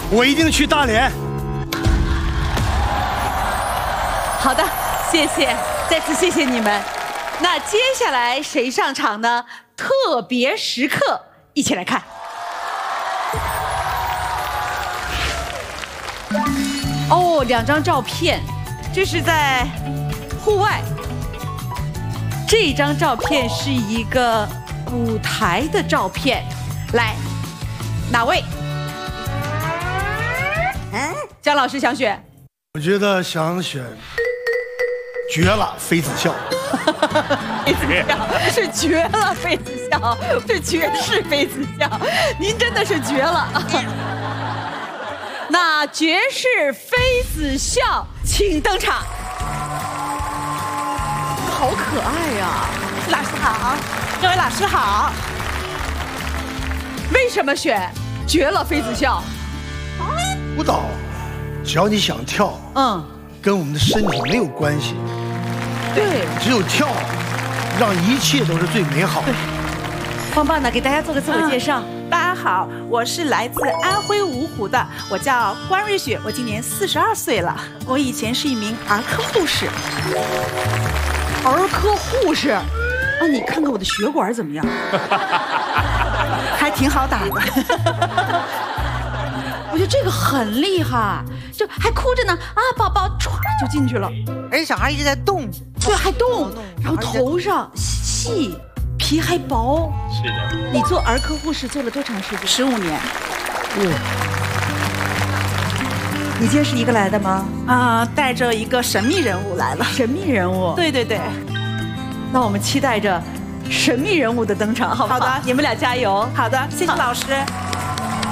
我一定去大连。 好的，谢谢，再次谢谢你们。那接下来谁上场呢？特别时刻，一起来看。哦，2张照片，这是在户外。这张照片是一个舞台的照片。来，哪位？姜老师想选？ 我觉得想选绝了妃子笑。 妃子笑是绝了，妃子笑是绝世妃子笑，您真的是绝了。那绝世妃子笑，请登场。好可爱呀！ 老师好，各位老师好。 为什么选绝了妃子笑？ 舞蹈，只要你想跳，跟我们的身体没有关系。 对， 只有跳，让一切都是最美好的。 棒棒的，给大家做个自我介绍。 大家好，我是来自安徽芜湖的，我叫关瑞雪，我今年42岁了。我以前是一名儿科护士。 儿科护士？啊，你看看我的血管怎么样？ 还挺好打的。 我觉得这个很厉害，就还哭着呢啊，宝宝歘就进去了， 而且小孩一直在动， 对，还动，然后头上细，皮还薄。 是的。 你做儿科护士做了多长时间 ？15年。 你今天是一个来的吗？ 带着一个神秘人物来了。 神秘人物？ 对对对。 那我们期待着神秘人物的登场，好不好？ 好的， 你们俩加油。 好的，谢谢老师。